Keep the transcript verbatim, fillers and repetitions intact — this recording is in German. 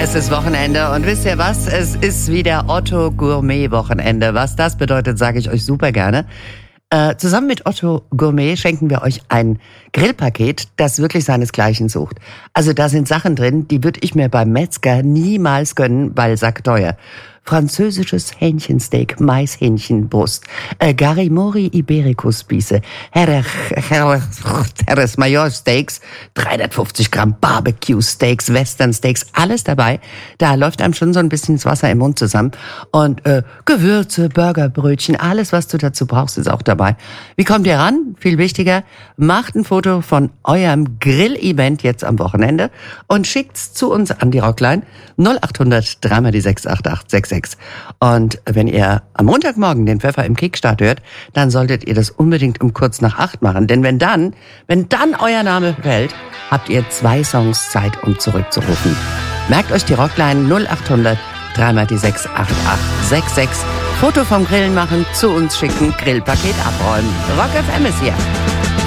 Es ist Wochenende und wisst ihr was? Es ist wieder Otto Gourmet Wochenende. Was das bedeutet, sage ich euch super gerne. Äh, zusammen mit Otto Gourmet schenken wir euch ein Grillpaket, das wirklich seinesgleichen sucht. Also da sind Sachen drin, die würde ich mir beim Metzger niemals gönnen, weil sackteuer. Französisches Hähnchensteak, Maishähnchenbrust, äh, Garimori Iberico Spieße, Jerez Mayor Steaks, dreihundertfünfzig Gramm Barbecue Steaks, Western Steaks, alles dabei. Da läuft einem schon so ein bisschen das Wasser im Mund zusammen. Und äh, Gewürze, Burgerbrötchen, alles, was du dazu brauchst, ist auch dabei. Wie kommt ihr ran? Viel wichtiger, macht ein Foto von eurem Grill-Event jetzt am Wochenende und schickt's zu uns an die Rockline null acht hundert drei mal die sechs acht acht sechs sechs. Und wenn ihr am Montagmorgen den Pfeffer im Kickstart hört, dann solltet ihr das unbedingt um kurz nach acht machen. Denn wenn dann, wenn dann euer Name fällt, habt ihr zwei Songs Zeit, um zurückzurufen. Merkt euch die Rockline null acht hundert drei mal die sechs acht acht sechs sechs. Foto vom Grillen machen, zu uns schicken, Grillpaket abräumen. Rock F M ist hier.